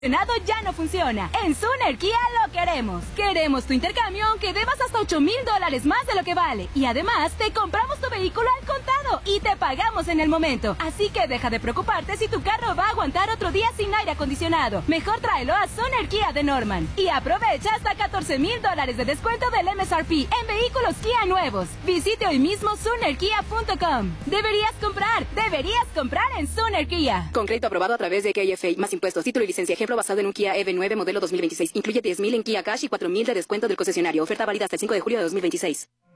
Ya no funciona. En Suner Kia lo queremos. Queremos tu intercambio aunque debas hasta $8,000 más de lo que vale. Y además, te compramos tu vehículo al contado y te pagamos en el momento. Así que deja de preocuparte si tu carro va a aguantar otro día sin aire acondicionado. Mejor tráelo a Suner Kia de Norman. Y aprovecha hasta $14,000 de descuento del MSRP en vehículos Kia nuevos. Visite hoy mismo sunerkia.com. Deberías comprar en Suner Kia. Con crédito aprobado a través de KFA, más impuestos, título y licencia. Ejemplo basado en un Kia EV9 modelo 2026. Incluye $10,000 en Kia Cash y $4,000 de descuento del concesionario. Oferta válida hasta el 5 de julio de 2026.